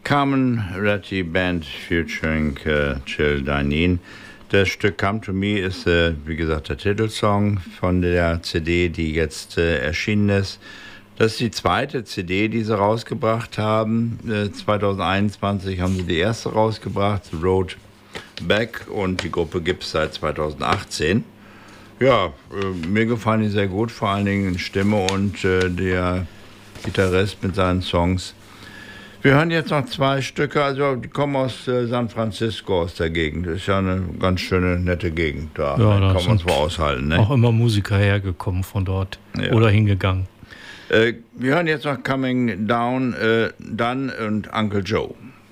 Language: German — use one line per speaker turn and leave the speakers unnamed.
Carmen Ratty Band featuring Chill Dineen. Das Stück Come to Me ist, wie gesagt, der Titelsong von der CD, die jetzt erschienen ist. Das ist die zweite CD, die sie rausgebracht haben. 2021 haben sie die erste rausgebracht, The Road Back, und die Gruppe gibt es seit 2018. Ja, mir gefallen die sehr gut, vor allen Dingen Stimme und der Gitarrist mit seinen Songs. Wir hören jetzt noch zwei Stücke, also die kommen aus San Francisco, aus der Gegend. Das ist ja eine ganz schöne, nette Gegend da.
Ja, da
kann man zwar aushalten. Ne?
Auch immer Musiker hergekommen von dort oder hingegangen.
Wir hören jetzt noch Coming Down, Done und Uncle Joe.